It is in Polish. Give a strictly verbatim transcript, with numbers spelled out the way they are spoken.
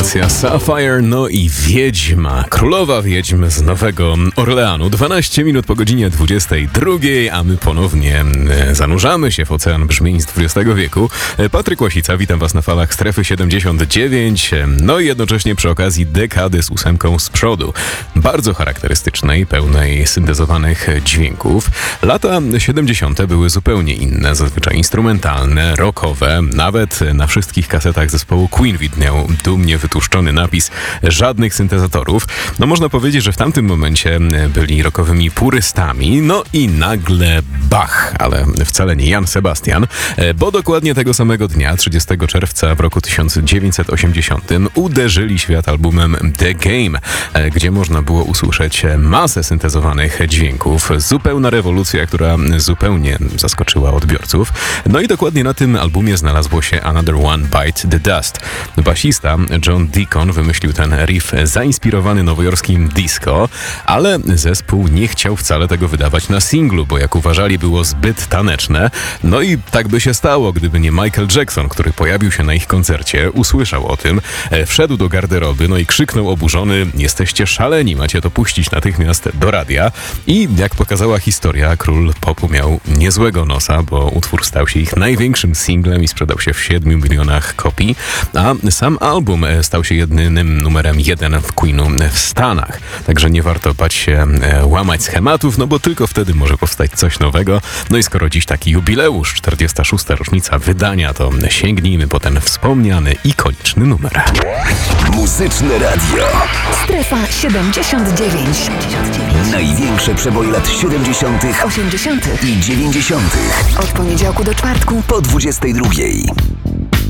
formacja Sapphire, no i Wiedźma, królowa wiedźm z Nowego Orleanu. dwanaście minut po godzinie dwudziestej drugiej, a my ponownie zanurzamy się w ocean brzmień z dwudziestego wieku. Patryk Łasica, witam was na falach Strefy siedemdziesiąt dziewięć, no i jednocześnie przy okazji dekady z ósemką z przodu. Bardzo charakterystycznej, pełnej syntezowanych dźwięków. Lata siedemdziesiąte były zupełnie inne, zazwyczaj instrumentalne, rockowe, nawet na wszystkich kasetach zespołu Queen widniał dumnie wytłuszczony napis żadnych syntezatorów. No można powiedzieć, że w tamtym momencie byli rockowymi purystami, no i nagle bach, ale wcale nie Jan Sebastian, bo dokładnie tego samego dnia, trzydziestego czerwca w roku tysiąc dziewięćset osiemdziesiątym uderzyli świat albumem The Game, gdzie można było usłyszeć masę syntezowanych dźwięków. Zupełna rewolucja, która zupełnie zaskoczyła odbiorców. No i dokładnie na tym albumie znalazło się Another One Bite the Dust. Basista John Deacon wymyślił ten riff zainspirowany nowojorskim disco, ale zespół nie chciał wcale tego wydawać na singlu, bo jak uważali, było zbyt taneczne. No i tak by się stało, gdyby nie Michael Jackson, który pojawił się na ich koncercie, usłyszał o tym, wszedł do garderoby, no i krzyknął oburzony: jesteście szaleni, macie to puścić natychmiast do radia. I jak pokazała historia, król popu miał niezłego nosa, bo utwór stał się ich największym singlem i sprzedał się w siedmiu milionach kopii, a sam album stał się jedynym numerem jeden w Queenu w Stanach. Także nie warto bać się łamać schematów, no bo tylko wtedy może powstać coś nowego. No i skoro dziś taki jubileusz, czterdziesta szósta rocznica wydania, to sięgnijmy po ten wspomniany, ikoniczny numer. Muzyczne radio. Strefa siedemdziesiąt dziewięć. Największe przeboje lat siedemdziesiątych, osiemdziesiątych i dziewięćdziesiątych. Od poniedziałku do czwartku Po dwudziestej drugiej.